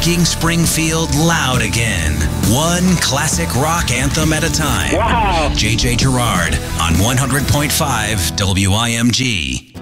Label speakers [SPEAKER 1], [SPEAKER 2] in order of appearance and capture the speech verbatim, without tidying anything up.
[SPEAKER 1] making Springfield loud again. One classic rock anthem at a time.
[SPEAKER 2] Wow.
[SPEAKER 1] J J Gerard on one hundred point five W I M G.